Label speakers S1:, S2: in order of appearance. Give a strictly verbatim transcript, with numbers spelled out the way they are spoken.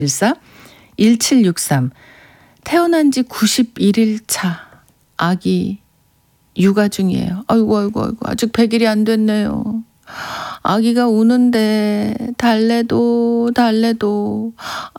S1: 일사 일칠육삼 태어난 지 구십일 일 차 아기 육아 중이에요. 아이고 아이고 아이고 아직 백 일이 안 됐네요. 아기가 우는데 달래도 달래도